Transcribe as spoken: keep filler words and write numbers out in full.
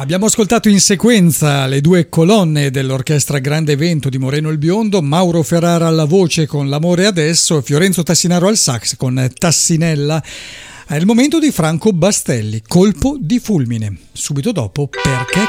Abbiamo ascoltato in sequenza le due colonne dell'orchestra Grande Evento di Moreno il Biondo, Mauro Ferrara alla voce con L'amore adesso e Fiorenzo Tassinaro al sax con Tassinella. È il momento di Franco Bastelli, Colpo di fulmine. Subito dopo, Perché